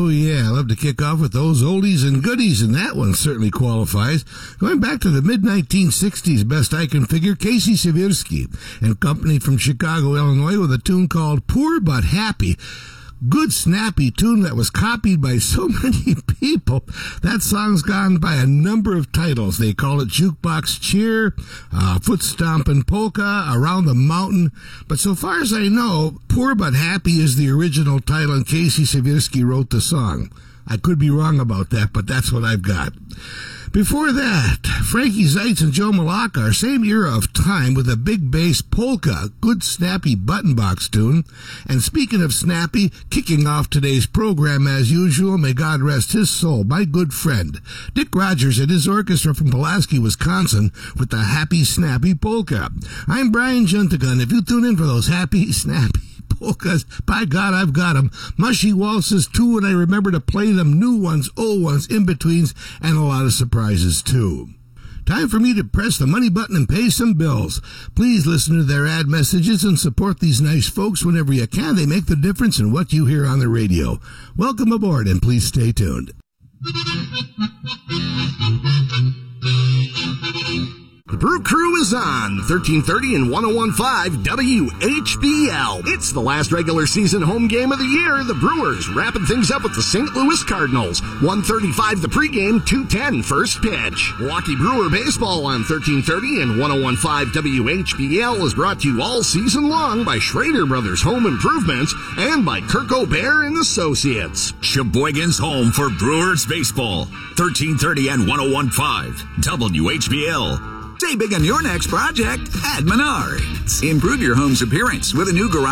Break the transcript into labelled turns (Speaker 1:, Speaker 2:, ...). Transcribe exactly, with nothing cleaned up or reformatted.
Speaker 1: yeah, I love to kick off with those oldies and goodies, and that one certainly qualifies. Going back to the mid nineteen sixties, best I can figure, Casey Sivirsky and company from Chicago, Illinois, with a tune called Poor But Happy. Good snappy tune that was copied by so many people. That song's gone by a number of titles. They call it Jukebox Cheer, uh, Foot Stompin' Polka, Around the Mountain. But so far as I know, Poor But Happy is the original title, and Casey Sivirsky wrote the song. I could be wrong about that, but that's what I've got. Before that, Frankie Zeitz and Joe Malacca, same era of time with a big bass polka, good snappy button box tune. And speaking of snappy, kicking off today's program as usual, may God rest his soul, my good friend, Dick Rogers and his orchestra from Pulaski, Wisconsin, with the Happy Snappy Polka. I'm Brian Juntigan, and if you tune in for those happy, snappy polkas, by God, I've got them. Mushy waltzes, too, and I remember to play them, new ones, old ones, in-betweens, and a lot of surprises, too. Time for me to press the money button and pay some bills. Please listen to their ad messages and support these nice folks whenever you can. They make the difference in what you hear on the radio. Welcome aboard, and please stay tuned. The Brew Crew is on thirteen thirty and one oh one point five W H B L. It's the last regular season home game of the year. The Brewers wrapping things up with the Saint Louis Cardinals. one thirty-five the pregame, two ten first pitch. Milwaukee Brewer baseball on thirteen thirty and one oh one point five W H B L is brought to you all season long by Schrader Brothers Home Improvements and by Kirk O'Bear and Associates.
Speaker 2: Sheboygan's home for Brewers baseball. thirteen thirty and one oh one point five W H B L.
Speaker 3: Stay big on your next project at Menards. Improve your home's appearance with a new garage